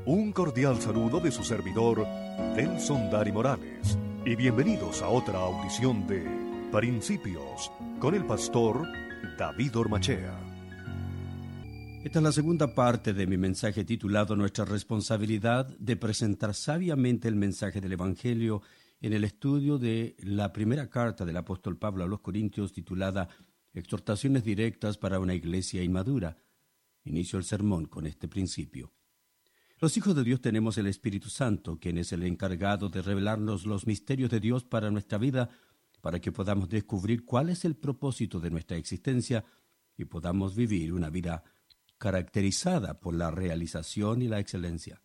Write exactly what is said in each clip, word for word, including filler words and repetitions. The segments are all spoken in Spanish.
Un cordial saludo de su servidor, Nelson Dari Morales, y bienvenidos a otra audición de Principios con el pastor David Ormachea. Esta es la segunda parte de mi mensaje titulado Nuestra responsabilidad de presentar sabiamente el mensaje del Evangelio en el estudio de la primera carta del apóstol Pablo a los Corintios titulada Exhortaciones directas para una iglesia inmadura. Inicio el sermón con este principio. Los hijos de Dios tenemos el Espíritu Santo, quien es el encargado de revelarnos los misterios de Dios para nuestra vida, para que podamos descubrir cuál es el propósito de nuestra existencia y podamos vivir una vida caracterizada por la realización y la excelencia.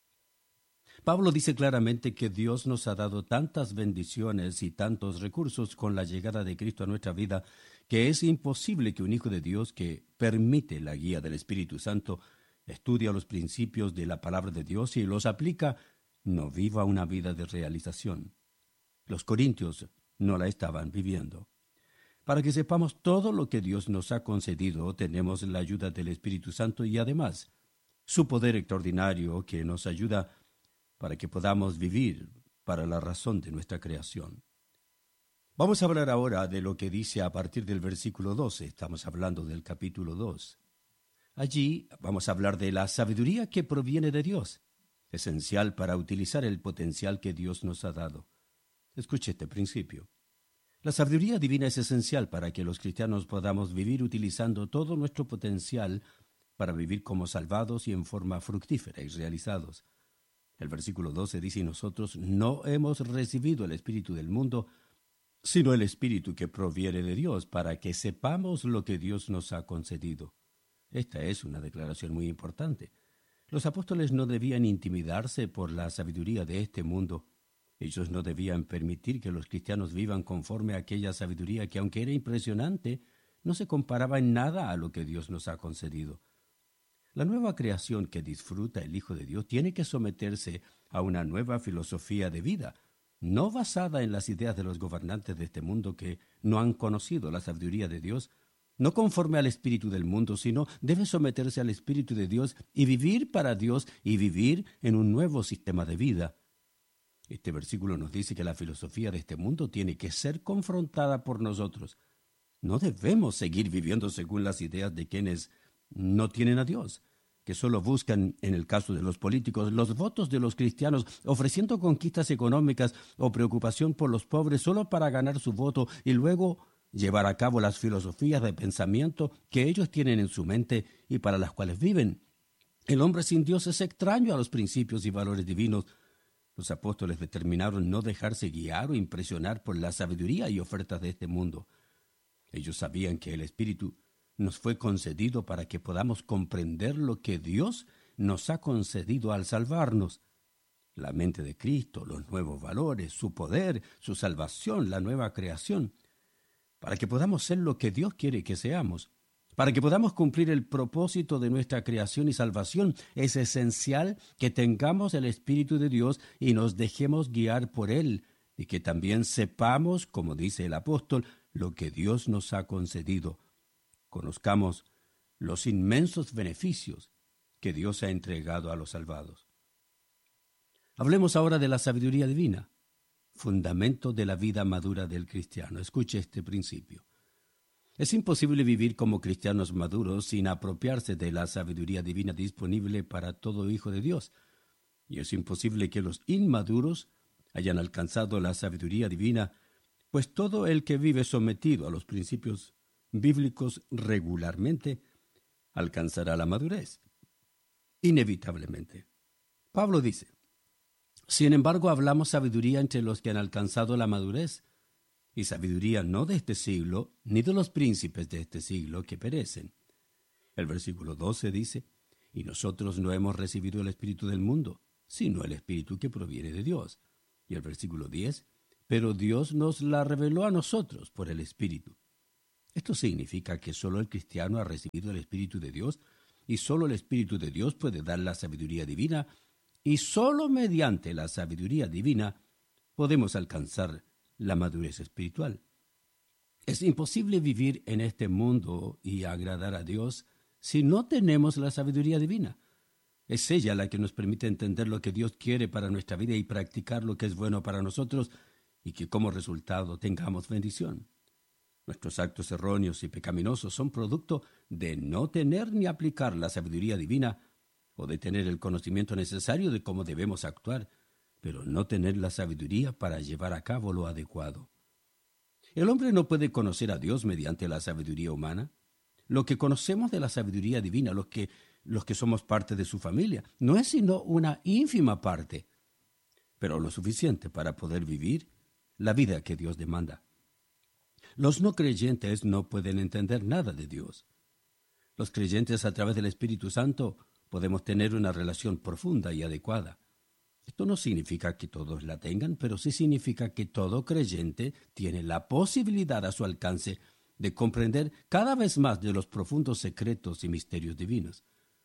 Pablo dice claramente que Dios nos ha dado tantas bendiciones y tantos recursos con la llegada de Cristo a nuestra vida, que es imposible que un hijo de Dios que permite la guía del Espíritu Santo, estudia los principios de la palabra de Dios y los aplica, no viva una vida de realización. Los corintios no la estaban viviendo. Para que sepamos todo lo que Dios nos ha concedido, tenemos la ayuda del Espíritu Santo y además su poder extraordinario que nos ayuda para que podamos vivir para la razón de nuestra creación. Vamos a hablar ahora de lo que dice a partir del versículo doce. Estamos hablando del capítulo dos. Allí vamos a hablar de la sabiduría que proviene de Dios, esencial para utilizar el potencial que Dios nos ha dado. Escuche este principio. La sabiduría divina es esencial para que los cristianos podamos vivir utilizando todo nuestro potencial para vivir como salvados y en forma fructífera y realizados. El versículo doce dice, y nosotros no hemos recibido el espíritu del mundo, sino el espíritu que proviene de Dios, para que sepamos lo que Dios nos ha concedido. Esta es una declaración muy importante. Los apóstoles no debían intimidarse por la sabiduría de este mundo. Ellos no debían permitir que los cristianos vivan conforme a aquella sabiduría que, aunque era impresionante, no se comparaba en nada a lo que Dios nos ha concedido. La nueva creación que disfruta el Hijo de Dios tiene que someterse a una nueva filosofía de vida, no basada en las ideas de los gobernantes de este mundo que no han conocido la sabiduría de Dios, no conforme al espíritu del mundo, sino debe someterse al espíritu de Dios y vivir para Dios y vivir en un nuevo sistema de vida. Este versículo nos dice que la filosofía de este mundo tiene que ser confrontada por nosotros. No debemos seguir viviendo según las ideas de quienes no tienen a Dios, que solo buscan, en el caso de los políticos, los votos de los cristianos, ofreciendo conquistas económicas o preocupación por los pobres solo para ganar su voto y luego llevar a cabo las filosofías de pensamiento que ellos tienen en su mente y para las cuales viven. El hombre sin Dios es extraño a los principios y valores divinos. Los apóstoles determinaron no dejarse guiar o impresionar por la sabiduría y ofertas de este mundo. Ellos sabían que el Espíritu nos fue concedido para que podamos comprender lo que Dios nos ha concedido al salvarnos. La mente de Cristo, los nuevos valores, su poder, su salvación, la nueva creación. Para que podamos ser lo que Dios quiere que seamos. Para que podamos cumplir el propósito de nuestra creación y salvación, es esencial que tengamos el Espíritu de Dios y nos dejemos guiar por Él, y que también sepamos, como dice el apóstol, lo que Dios nos ha concedido. Conozcamos los inmensos beneficios que Dios ha entregado a los salvados. Hablemos ahora de la sabiduría divina, fundamento de la vida madura del cristiano. Escuche este principio. Es imposible vivir como cristianos maduros sin apropiarse de la sabiduría divina disponible para todo hijo de Dios. Y es imposible que los inmaduros hayan alcanzado la sabiduría divina, pues todo el que vive sometido a los principios bíblicos regularmente alcanzará la madurez, inevitablemente. Pablo dice, sin embargo hablamos sabiduría entre los que han alcanzado la madurez, y sabiduría no de este siglo, ni de los príncipes de este siglo que perecen. El versículo doce dice, y nosotros no hemos recibido el espíritu del mundo, sino el espíritu que proviene de Dios. Y el versículo diez, pero Dios nos la reveló a nosotros por el espíritu. Esto significa que solo el cristiano ha recibido el espíritu de Dios, y solo el espíritu de Dios puede dar la sabiduría divina, y solo mediante la sabiduría divina podemos alcanzar la madurez espiritual. Es imposible vivir en este mundo y agradar a Dios si no tenemos la sabiduría divina. Es ella la que nos permite entender lo que Dios quiere para nuestra vida y practicar lo que es bueno para nosotros y que como resultado tengamos bendición. Nuestros actos erróneos y pecaminosos son producto de no tener ni aplicar la sabiduría divina o de tener el conocimiento necesario de cómo debemos actuar, pero no tener la sabiduría para llevar a cabo lo adecuado. El hombre no puede conocer a Dios mediante la sabiduría humana. Lo que conocemos de la sabiduría divina, los que, los que somos parte de su familia, no es sino una ínfima parte, pero lo suficiente para poder vivir la vida que Dios demanda. Los no creyentes no pueden entender nada de Dios. Los creyentes, a través del Espíritu Santo, podemos tener una relación profunda y adecuada. Esto no significa que todos la tengan, pero sí significa que todo creyente tiene la posibilidad a su alcance de comprender cada vez más de los profundos secretos y misterios divinos.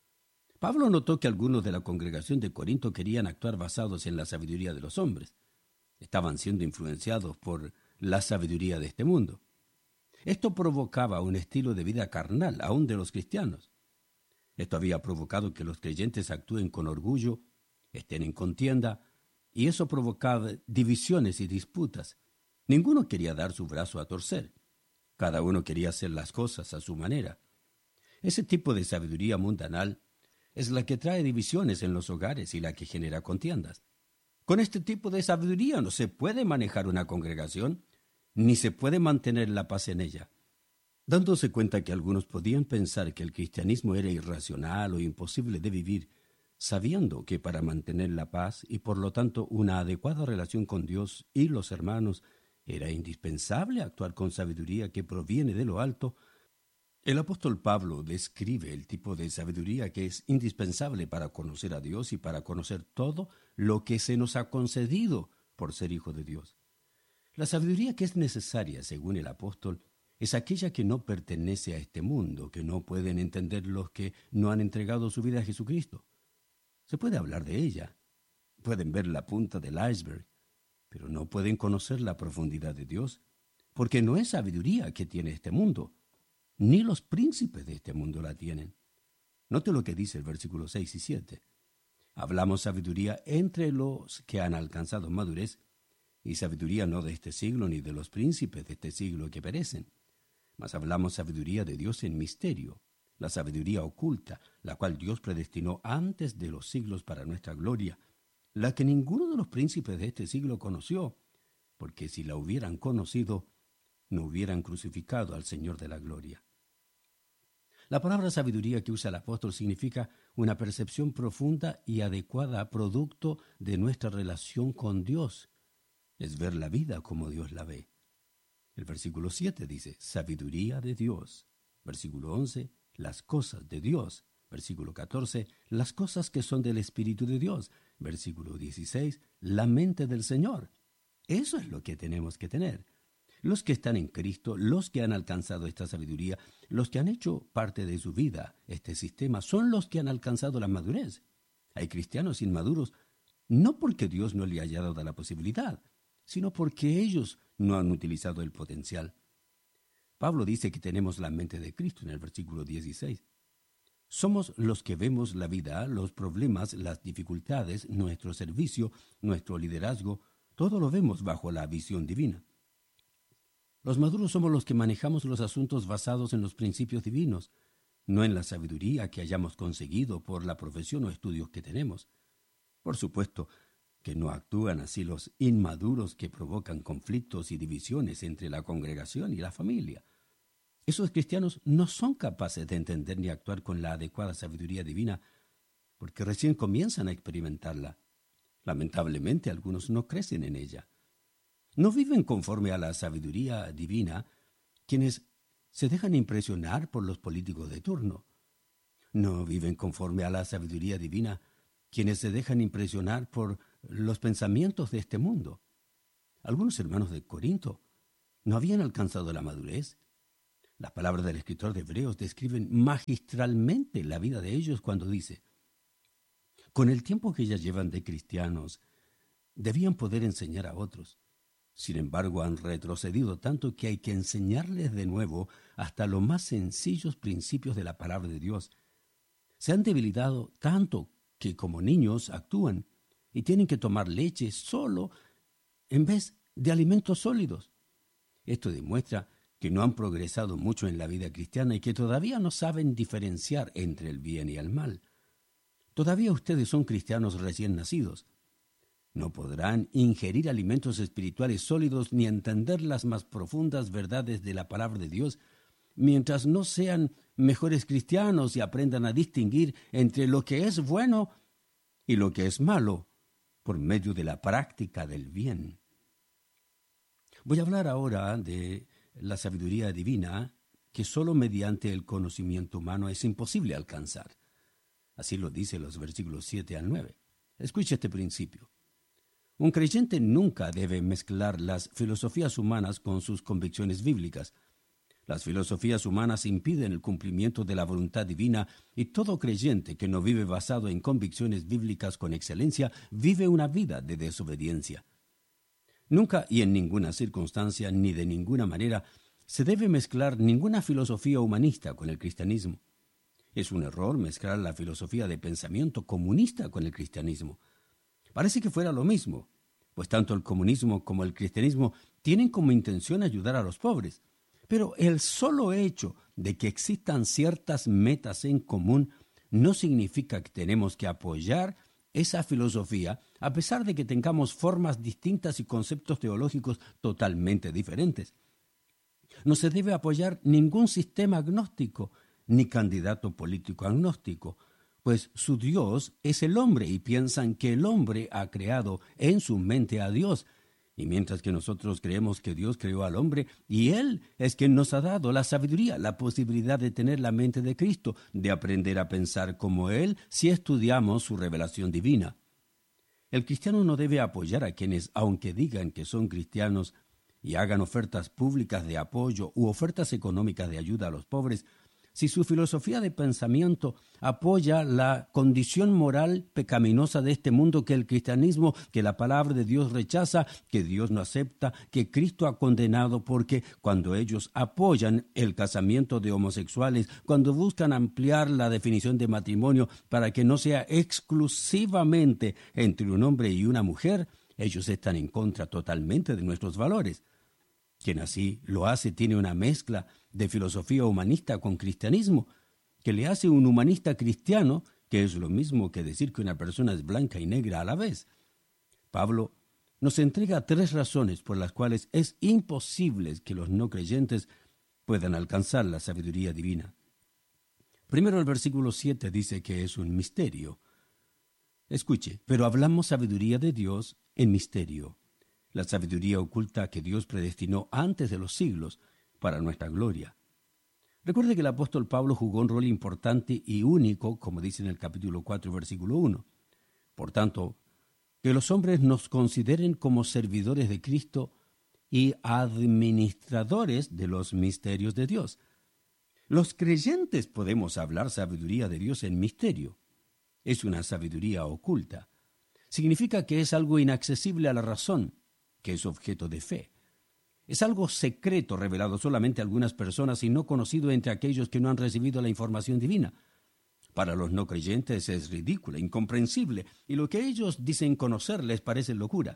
Pablo notó que algunos de la congregación de Corinto querían actuar basados en la sabiduría de los hombres. Estaban siendo influenciados por la sabiduría de este mundo. Esto provocaba un estilo de vida carnal, aún de los cristianos. Esto había provocado que los creyentes actúen con orgullo, estén en contienda, y eso provocaba divisiones y disputas. Ninguno quería dar su brazo a torcer. Cada uno quería hacer las cosas a su manera. Ese tipo de sabiduría mundanal es la que trae divisiones en los hogares y la que genera contiendas. Con este tipo de sabiduría no se puede manejar una congregación, ni se puede mantener la paz en ella. Dándose cuenta que algunos podían pensar que el cristianismo era irracional o imposible de vivir, sabiendo que para mantener la paz y por lo tanto una adecuada relación con Dios y los hermanos era indispensable actuar con sabiduría que proviene de lo alto, el apóstol Pablo describe el tipo de sabiduría que es indispensable para conocer a Dios y para conocer todo lo que se nos ha concedido por ser hijo de Dios. La sabiduría que es necesaria, según el apóstol, es aquella que no pertenece a este mundo, que no pueden entender los que no han entregado su vida a Jesucristo. Se puede hablar de ella, pueden ver la punta del iceberg, pero no pueden conocer la profundidad de Dios, porque no es sabiduría que tiene este mundo, ni los príncipes de este mundo la tienen. Note lo que dice el versículo seis y siete. Hablamos sabiduría entre los que han alcanzado madurez, y sabiduría no de este siglo ni de los príncipes de este siglo que perecen, mas hablamos sabiduría de Dios en misterio, la sabiduría oculta, la cual Dios predestinó antes de los siglos para nuestra gloria, la que ninguno de los príncipes de este siglo conoció, porque si la hubieran conocido, no hubieran crucificado al Señor de la gloria. La palabra sabiduría que usa el apóstol significa una percepción profunda y adecuada producto de nuestra relación con Dios. Es ver la vida como Dios la ve. El versículo siete dice, sabiduría de Dios. Versículo once, las cosas de Dios. Versículo catorce, las cosas que son del Espíritu de Dios. Versículo dieciséis, la mente del Señor. Eso es lo que tenemos que tener. Los que están en Cristo, los que han alcanzado esta sabiduría, los que han hecho parte de su vida este sistema, son los que han alcanzado la madurez. Hay cristianos inmaduros, no porque Dios no le haya dado la posibilidad, sino porque ellos no han utilizado el potencial. Pablo dice que tenemos la mente de Cristo en el versículo dieciséis. Somos los que vemos la vida, los problemas, las dificultades, nuestro servicio, nuestro liderazgo, todo lo vemos bajo la visión divina. Los maduros somos los que manejamos los asuntos basados en los principios divinos, no en la sabiduría que hayamos conseguido por la profesión o estudios que tenemos. Por supuesto que no actúan así los inmaduros que provocan conflictos y divisiones entre la congregación y la familia. Esos cristianos no son capaces de entender ni actuar con la adecuada sabiduría divina porque recién comienzan a experimentarla. Lamentablemente, algunos no crecen en ella. No viven conforme a la sabiduría divina quienes se dejan impresionar por los políticos de turno. No viven conforme a la sabiduría divina quienes se dejan impresionar por los pensamientos de este mundo. Algunos hermanos de Corinto no habían alcanzado la madurez. Las palabras del escritor de Hebreos describen magistralmente la vida de ellos cuando dice, con el tiempo que ya llevan de cristianos, debían poder enseñar a otros. Sin embargo, han retrocedido tanto que hay que enseñarles de nuevo hasta los más sencillos principios de la palabra de Dios. Se han debilitado tanto que como niños actúan y tienen que tomar leche solo en vez de alimentos sólidos. Esto demuestra que no han progresado mucho en la vida cristiana y que todavía no saben diferenciar entre el bien y el mal. Todavía ustedes son cristianos recién nacidos. No podrán ingerir alimentos espirituales sólidos ni entender las más profundas verdades de la palabra de Dios mientras no sean mejores cristianos y aprendan a distinguir entre lo que es bueno y lo que es malo por medio de la práctica del bien. Voy a hablar ahora de la sabiduría divina que solo mediante el conocimiento humano es imposible alcanzar. Así lo dice los versículos siete al nueve. Escuche este principio. Un creyente nunca debe mezclar las filosofías humanas con sus convicciones bíblicas. Las filosofías humanas impiden el cumplimiento de la voluntad divina y todo creyente que no vive basado en convicciones bíblicas con excelencia vive una vida de desobediencia. Nunca y en ninguna circunstancia ni de ninguna manera se debe mezclar ninguna filosofía humanista con el cristianismo. Es un error mezclar la filosofía de pensamiento comunista con el cristianismo. Parece que fuera lo mismo, pues tanto el comunismo como el cristianismo tienen como intención ayudar a los pobres. Pero el solo hecho de que existan ciertas metas en común no significa que tenemos que apoyar esa filosofía a pesar de que tengamos formas distintas y conceptos teológicos totalmente diferentes. No se debe apoyar ningún sistema agnóstico ni candidato político agnóstico, pues su Dios es el hombre y piensan que el hombre ha creado en su mente a Dios. Y mientras que nosotros creemos que Dios creó al hombre, y Él es quien nos ha dado la sabiduría, la posibilidad de tener la mente de Cristo, de aprender a pensar como Él si estudiamos su revelación divina. El cristiano no debe apoyar a quienes, aunque digan que son cristianos y hagan ofertas públicas de apoyo u ofertas económicas de ayuda a los pobres, si su filosofía de pensamiento apoya la condición moral pecaminosa de este mundo que el cristianismo, que la palabra de Dios rechaza, que Dios no acepta, que Cristo ha condenado, porque cuando ellos apoyan el casamiento de homosexuales, cuando buscan ampliar la definición de matrimonio para que no sea exclusivamente entre un hombre y una mujer, ellos están en contra totalmente de nuestros valores. Quien así lo hace tiene una mezcla de filosofía humanista con cristianismo, que le hace un humanista cristiano, que es lo mismo que decir que una persona es blanca y negra a la vez. Pablo nos entrega tres razones por las cuales es imposible que los no creyentes puedan alcanzar la sabiduría divina. Primero, el versículo siete dice que es un misterio. Escuche, pero hablamos sabiduría de Dios en misterio. La sabiduría oculta que Dios predestinó antes de los siglos para nuestra gloria. Recuerde que el apóstol Pablo jugó un rol importante y único, como dice en el capítulo cuatro, versículo uno. Por tanto, que los hombres nos consideren como servidores de Cristo y administradores de los misterios de Dios. Los creyentes podemos hablar sabiduría de Dios en misterio. Es una sabiduría oculta. Significa que es algo inaccesible a la razón, que es objeto de fe. Es algo secreto revelado solamente a algunas personas y no conocido entre aquellos que no han recibido la información divina. Para los no creyentes es ridícula, incomprensible, y lo que ellos dicen conocer les parece locura.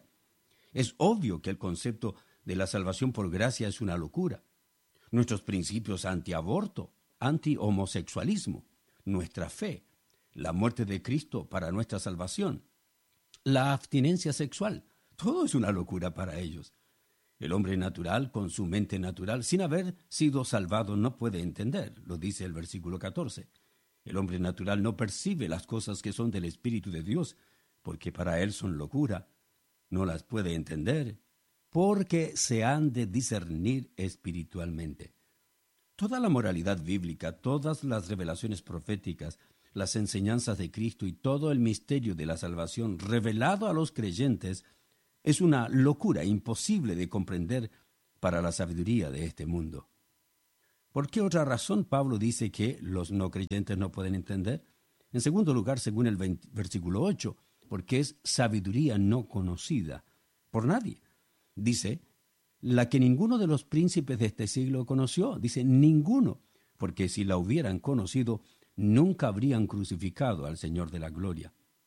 Es obvio que el concepto de la salvación por gracia es una locura. Nuestros principios antiaborto, anti-homosexualismo, nuestra fe, la muerte de Cristo para nuestra salvación, la abstinencia sexual, todo es una locura para ellos. El hombre natural, con su mente natural, sin haber sido salvado, no puede entender, lo dice el versículo catorce. El hombre natural no percibe las cosas que son del Espíritu de Dios, porque para él son locura. No las puede entender, porque se han de discernir espiritualmente. Toda la moralidad bíblica, todas las revelaciones proféticas, las enseñanzas de Cristo y todo el misterio de la salvación revelado a los creyentes es una locura imposible de comprender para la sabiduría de este mundo. ¿Por qué otra razón Pablo dice que los no creyentes no pueden entender? En segundo lugar, según el veinte, versículo ocho, porque es sabiduría no conocida por nadie. Dice, la que ninguno de los príncipes de este siglo conoció. Dice, ninguno, porque si la hubieran conocido, nunca habrían crucificado al Señor de la gloria.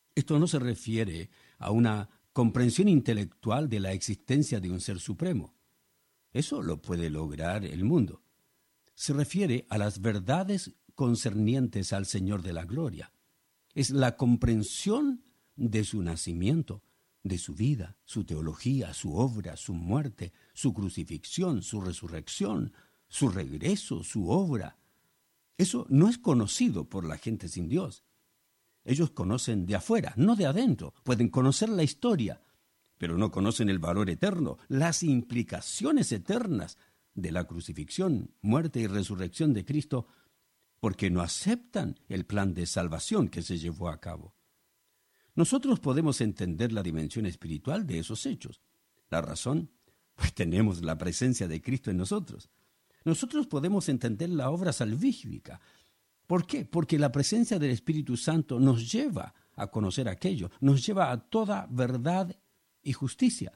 Esto no se refiere a una comprensión intelectual de la existencia de un ser supremo. Eso lo puede lograr el mundo. Se refiere a las verdades concernientes al Señor de la gloria. Es la comprensión de su nacimiento, de su vida, su teología, su obra, su muerte, su crucifixión, su resurrección, su regreso, su obra. Eso no es conocido por la gente sin Dios. Ellos conocen de afuera, no de adentro. Pueden conocer la historia, pero no conocen el valor eterno, las implicaciones eternas de la crucifixión, muerte y resurrección de Cristo, porque no aceptan el plan de salvación que se llevó a cabo. Nosotros podemos entender la dimensión espiritual de esos hechos. La razón, pues tenemos la presencia de Cristo en nosotros. Nosotros podemos entender la obra salvífica. ¿Por qué? Porque la presencia del Espíritu Santo nos lleva a conocer aquello, nos lleva a toda verdad y justicia.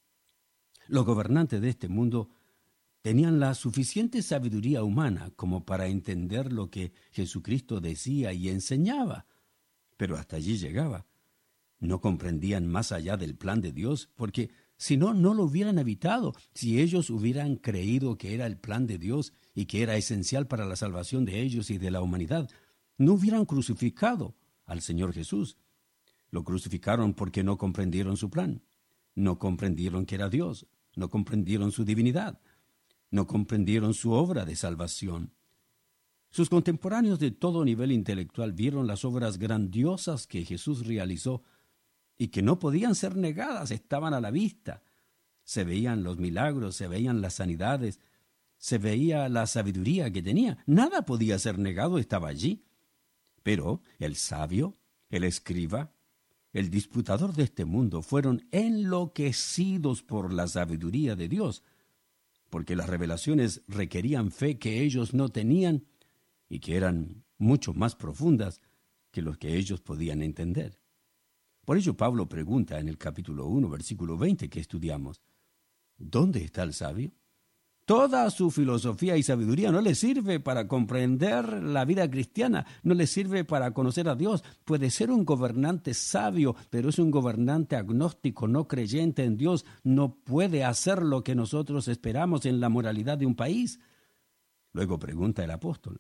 Los gobernantes de este mundo tenían la suficiente sabiduría humana como para entender lo que Jesucristo decía y enseñaba, pero hasta allí llegaba. No comprendían más allá del plan de Dios, porque si no, no lo hubieran evitado. Si ellos hubieran creído que era el plan de Dios y que era esencial para la salvación de ellos y de la humanidad, no hubieran crucificado al Señor Jesús. Lo crucificaron porque no comprendieron su plan, no comprendieron que era Dios, no comprendieron su divinidad, no comprendieron su obra de salvación. Sus contemporáneos de todo nivel intelectual vieron las obras grandiosas que Jesús realizó y que no podían ser negadas, estaban a la vista. Se veían los milagros, se veían las sanidades, se veía la sabiduría que tenía. Nada podía ser negado, estaba allí. Pero el sabio, el escriba, el disputador de este mundo fueron enloquecidos por la sabiduría de Dios, porque las revelaciones requerían fe que ellos no tenían y que eran mucho más profundas que los que ellos podían entender. Por ello Pablo pregunta en el capítulo uno, versículo veinte que estudiamos, ¿dónde está el sabio? Toda su filosofía y sabiduría no le sirve para comprender la vida cristiana, no le sirve para conocer a Dios. Puede ser un gobernante sabio, pero es un gobernante agnóstico, no creyente en Dios. No puede hacer lo que nosotros esperamos en la moralidad de un país. Luego pregunta el apóstol,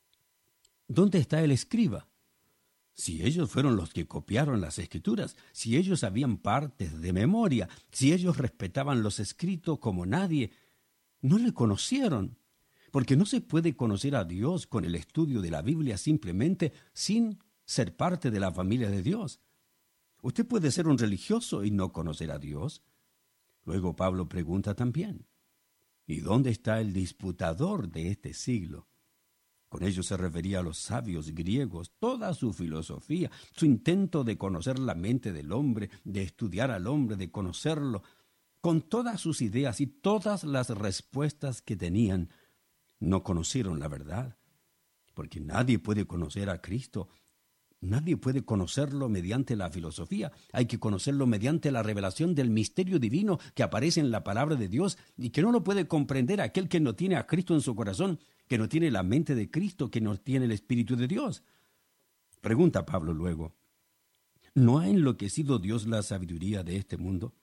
¿dónde está el escriba? Si ellos fueron los que copiaron las Escrituras, si ellos sabían partes de memoria, si ellos respetaban los escritos como nadie, no le conocieron, porque no se puede conocer a Dios con el estudio de la Biblia simplemente sin ser parte de la familia de Dios. Usted puede ser un religioso y no conocer a Dios. Luego Pablo pregunta también, ¿y dónde está el disputador de este siglo? Con ello se refería a los sabios griegos, toda su filosofía, su intento de conocer la mente del hombre, de estudiar al hombre, de conocerlo, con todas sus ideas y todas las respuestas que tenían, no conocieron la verdad, porque nadie puede conocer a Cristo, nadie puede conocerlo mediante la filosofía, hay que conocerlo mediante la revelación del misterio divino que aparece en la palabra de Dios y que no lo puede comprender aquel que no tiene a Cristo en su corazón, que no tiene la mente de Cristo, que no tiene el Espíritu de Dios. Pregunta Pablo luego, ¿no ha enloquecido Dios la sabiduría de este mundo?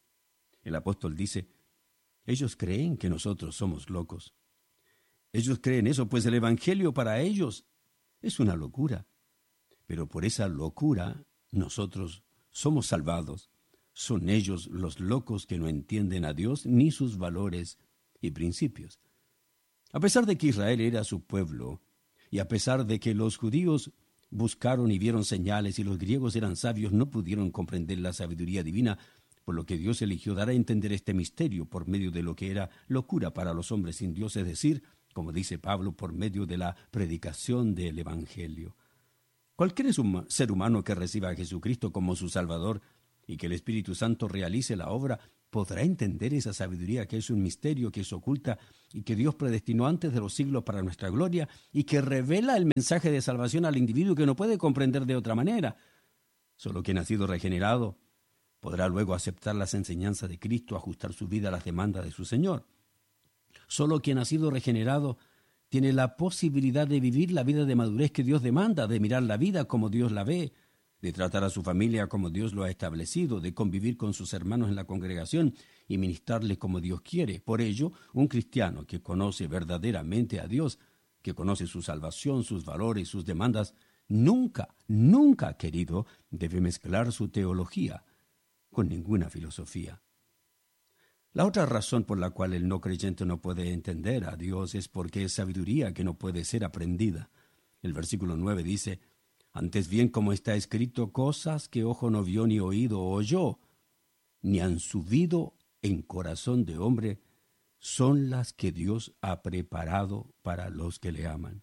El apóstol dice, ellos creen que nosotros somos locos. Ellos creen eso, pues el Evangelio para ellos es una locura. Pero por esa locura nosotros somos salvados. Son ellos los locos que no entienden a Dios ni sus valores y principios. A pesar de que Israel era su pueblo, y a pesar de que los judíos buscaron y vieron señales y los griegos eran sabios, no pudieron comprender la sabiduría divina, por lo que Dios eligió dar a entender este misterio por medio de lo que era locura para los hombres sin Dios, es decir, como dice Pablo, por medio de la predicación del Evangelio. Cualquier ser humano que reciba a Jesucristo como su Salvador y que el Espíritu Santo realice la obra, podrá entender esa sabiduría que es un misterio que es oculta y que Dios predestinó antes de los siglos para nuestra gloria y que revela el mensaje de salvación al individuo que no puede comprender de otra manera. Solo quien ha sido regenerado podrá luego aceptar las enseñanzas de Cristo, ajustar su vida a las demandas de su Señor. Solo quien ha sido regenerado tiene la posibilidad de vivir la vida de madurez que Dios demanda, de mirar la vida como Dios la ve, de tratar a su familia como Dios lo ha establecido, de convivir con sus hermanos en la congregación y ministrarles como Dios quiere. Por ello, un cristiano que conoce verdaderamente a Dios, que conoce su salvación, sus valores, sus demandas, nunca, nunca, querido, debe mezclar su teología con ninguna filosofía. La otra razón por la cual el no creyente no puede entender a Dios es porque es sabiduría que no puede ser aprendida. El versículo nueve dice: antes bien, como está escrito, cosas que ojo no vio ni oído oyó, ni han subido en corazón de hombre, son las que Dios ha preparado para los que le aman.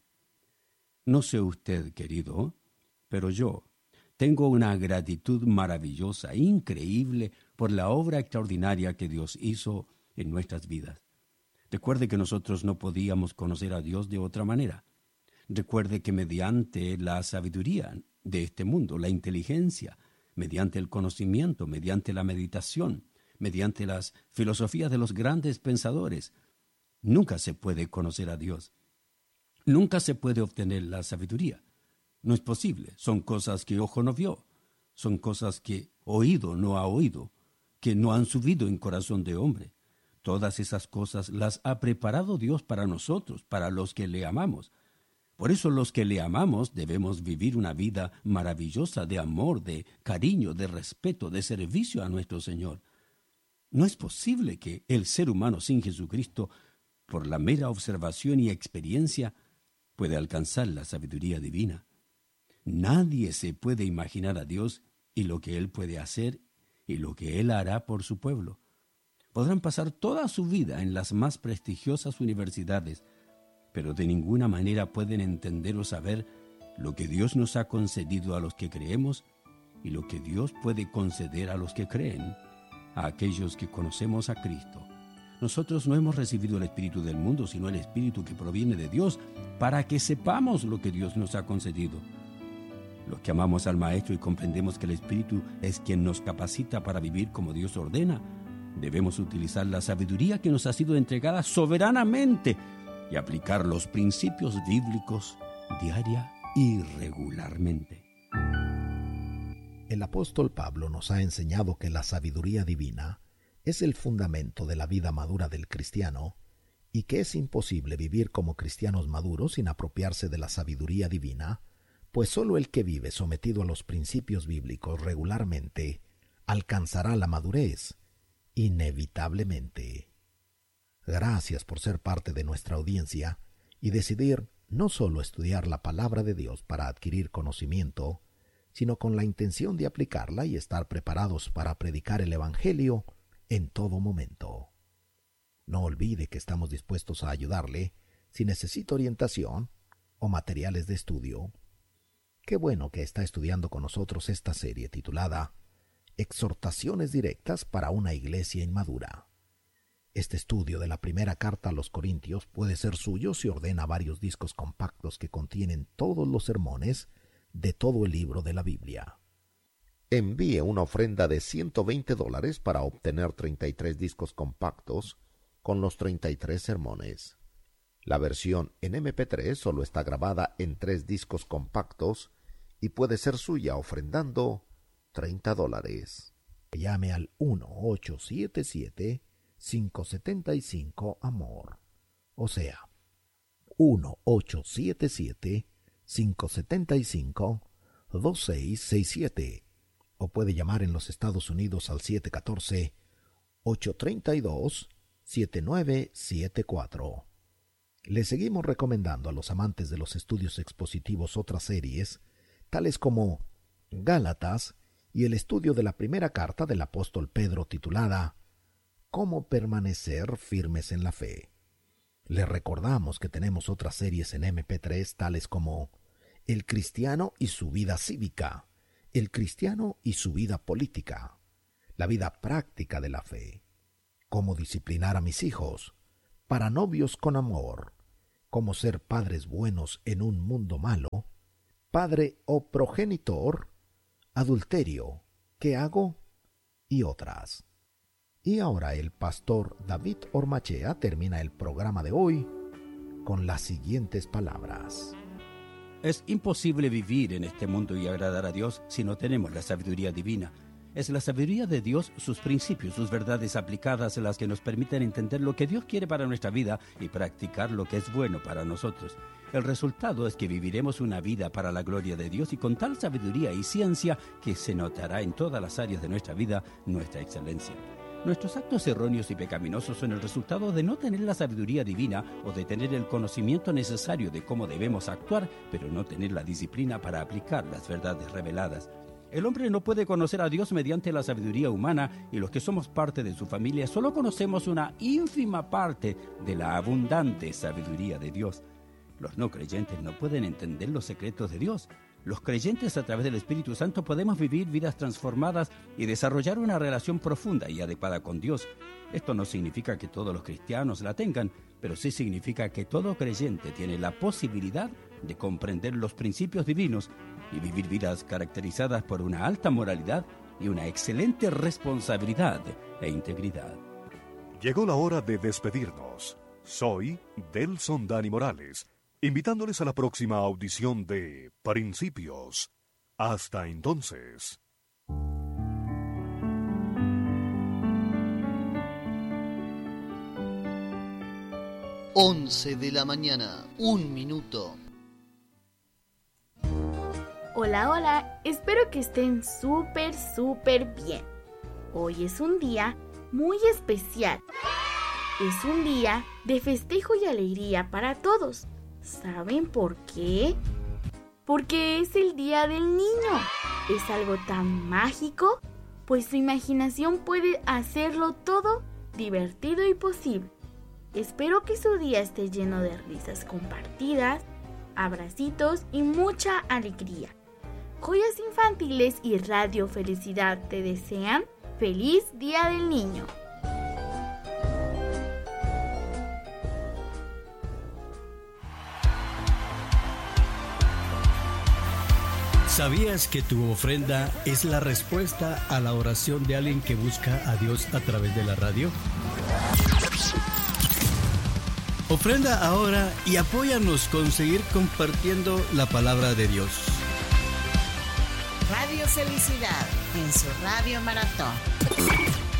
No sé usted, querido, pero yo tengo una gratitud maravillosa, increíble, por la obra extraordinaria que Dios hizo en nuestras vidas. Recuerde que nosotros no podíamos conocer a Dios de otra manera. Recuerde que mediante la sabiduría de este mundo, la inteligencia, mediante el conocimiento, mediante la meditación, mediante las filosofías de los grandes pensadores, nunca se puede conocer a Dios. Nunca se puede obtener la sabiduría. No es posible. Son cosas que ojo no vio. Son cosas que oído no ha oído, que no han subido en corazón de hombre. Todas esas cosas las ha preparado Dios para nosotros, para los que le amamos. Por eso los que le amamos debemos vivir una vida maravillosa de amor, de cariño, de respeto, de servicio a nuestro Señor. No es posible que el ser humano sin Jesucristo, por la mera observación y experiencia, pueda alcanzar la sabiduría divina. Nadie se puede imaginar a Dios y lo que Él puede hacer y lo que Él hará por su pueblo. Podrán pasar toda su vida en las más prestigiosas universidades, pero de ninguna manera pueden entender o saber lo que Dios nos ha concedido a los que creemos y lo que Dios puede conceder a los que creen, a aquellos que conocemos a Cristo. Nosotros no hemos recibido el espíritu del mundo, sino el espíritu que proviene de Dios, para que sepamos lo que Dios nos ha concedido. Los que amamos al Maestro y comprendemos que el Espíritu es quien nos capacita para vivir como Dios ordena, debemos utilizar la sabiduría que nos ha sido entregada soberanamente y aplicar los principios bíblicos diaria y regularmente. El apóstol Pablo nos ha enseñado que la sabiduría divina es el fundamento de la vida madura del cristiano y que es imposible vivir como cristianos maduros sin apropiarse de la sabiduría divina, pues solo el que vive sometido a los principios bíblicos regularmente alcanzará la madurez, inevitablemente. Gracias por ser parte de nuestra audiencia y decidir no solo estudiar la palabra de Dios para adquirir conocimiento, sino con la intención de aplicarla y estar preparados para predicar el Evangelio en todo momento. No olvide que estamos dispuestos a ayudarle si necesita orientación o materiales de estudio. Qué bueno que está estudiando con nosotros esta serie titulada Exhortaciones directas para una iglesia inmadura. Este estudio de la primera carta a los Corintios puede ser suyo si ordena varios discos compactos que contienen todos los sermones de todo el libro de la Biblia. Envíe una ofrenda de ciento veinte dólares para obtener treinta y tres discos compactos con los treinta y tres sermones. La versión en eme pe tres solo está grabada en tres discos compactos y puede ser suya ofrendando treinta dólares. Llame al uno ocho siete siete, cinco siete cinco, amor. O sea, uno ocho siete siete, cinco siete cinco, dos seis seis siete. O puede llamar en los Estados Unidos al siete uno cuatro, ocho tres dos, siete nueve siete cuatro. Le seguimos recomendando a los amantes de los estudios expositivos otras series, tales como Gálatas y el estudio de la primera carta del apóstol Pedro titulada ¿Cómo permanecer firmes en la fe? Le recordamos que tenemos otras series en eme pe tres tales como El cristiano y su vida cívica, El cristiano y su vida política, La vida práctica de la fe, Cómo disciplinar a mis hijos, Para novios con amor, Cómo ser padres buenos en un mundo malo, Padre o progenitor, Adulterio, ¿qué hago? Y otras. Y ahora el pastor David Ormachea termina el programa de hoy con las siguientes palabras. Es imposible vivir en este mundo y agradar a Dios si no tenemos la sabiduría divina. Es la sabiduría de Dios, sus principios, sus verdades aplicadas las que nos permiten entender lo que Dios quiere para nuestra vida y practicar lo que es bueno para nosotros. El resultado es que viviremos una vida para la gloria de Dios y con tal sabiduría y ciencia que se notará en todas las áreas de nuestra vida nuestra excelencia. Nuestros actos erróneos y pecaminosos son el resultado de no tener la sabiduría divina o de tener el conocimiento necesario de cómo debemos actuar, pero no tener la disciplina para aplicar las verdades reveladas. El hombre no puede conocer a Dios mediante la sabiduría humana y los que somos parte de su familia solo conocemos una ínfima parte de la abundante sabiduría de Dios. Los no creyentes no pueden entender los secretos de Dios. Los creyentes a través del Espíritu Santo podemos vivir vidas transformadas y desarrollar una relación profunda y adecuada con Dios. Esto no significa que todos los cristianos la tengan, pero sí significa que todo creyente tiene la posibilidad de comprender los principios divinos y vivir vidas caracterizadas por una alta moralidad y una excelente responsabilidad e integridad. Llegó la hora de despedirnos. Soy Delson Dani Morales, invitándoles a la próxima audición de Principios. Hasta entonces. Once de la mañana, un minuto. Hola, hola, espero que estén súper, súper bien. Hoy es un día muy especial. Es un día de festejo y alegría para todos. ¿Saben por qué? Porque es el Día del Niño. Es algo tan mágico, pues su imaginación puede hacerlo todo divertido y posible. Espero que su día esté lleno de risas compartidas, abracitos y mucha alegría. Joyas Infantiles y Radio Felicidad te desean ¡Feliz Día del Niño! ¿Sabías que tu ofrenda es la respuesta a la oración de alguien que busca a Dios a través de la radio? Ofrenda ahora y apóyanos con seguir compartiendo la palabra de Dios. Radio Felicidad en su Radio Maratón.